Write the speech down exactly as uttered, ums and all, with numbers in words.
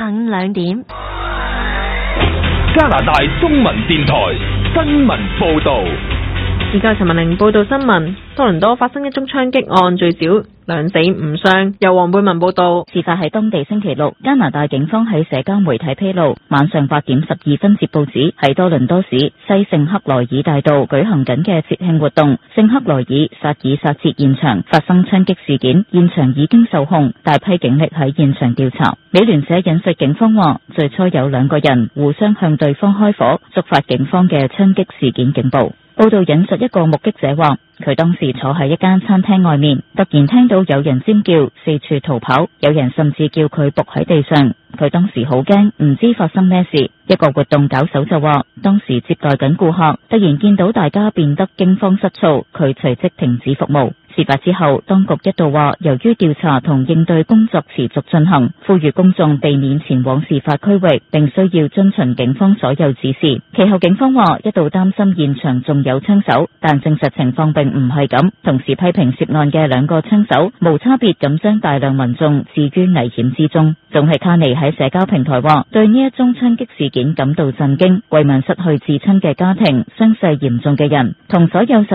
下午兩點。 加拿大中文電台新聞報道。 而家陳文玲報道新聞，多倫多發生一宗槍擊案，最少兩死五傷。由黃貝文報道， 事發喺當地星期六，加拿大警方喺社交媒體披露，晚上八點十二分接報指喺多倫多市西聖克萊爾大道舉行緊嘅節慶活動聖克萊爾薩爾薩節現場發生槍擊事件，現場已經受控，大批警力喺現場調查。美聯社引述警方話，最初有兩個人互相向對方開火，觸發警方嘅槍擊事件警報。報道引述一個目擊者話，佢當時坐喺一間餐廳外面，突然聽到有人尖叫，四處逃跑，有人甚至叫佢仆喺地上。佢當時好驚，唔知發生咩事。一個活動搞手就話，當時接待緊顧客，突然見到大家變得驚慌失措，佢隨即停止服務。事發之後，當局一度話，由於調查同應對工作持續進行，呼籲公眾避免前往事發區域，並需要遵循警方所有指示。其後警方話，一度擔心現場仲有槍手，但證實情況並唔係咁，同時批評涉案嘅兩個槍手無差別咁將大量民眾置於危險之中。總係卡尼喺社交平台話，對呢一宗槍擊事件感到震驚，慰問失去至親嘅家庭、傷勢嚴重嘅人，同所有受